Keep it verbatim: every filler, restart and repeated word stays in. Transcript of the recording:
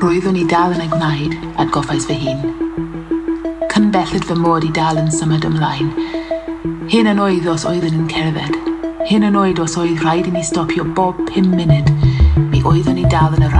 Roeddwn i dal yn ei gwneud atgoffais fy hun. Cynbelled fy mod i dal yn symud ymlaen. Hyn yn oed os oeddwn yn cerdded. Hyn yn oed os oedd rhaid i ni stopio bob pum munud. Mi oeddwn i dal yn y